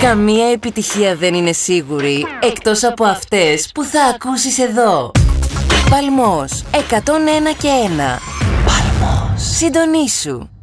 Καμία επιτυχία δεν είναι σίγουρη, εκτός από αυτές που θα ακούσεις εδώ. Παλμός, 101 και 1. Παλμός. Συντονίσου.